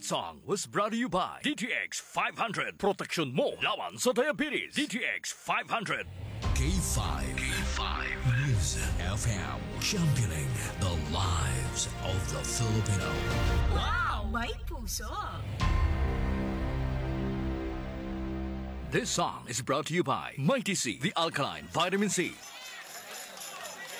That song was brought to you by DTX 500. Proteksyon mo lawan sa diabetes. DTX 500. K5. News FM. Championing the lives of the Filipino. Wow! May puso! This song is brought to you by Mighty C, the alkaline vitamin C.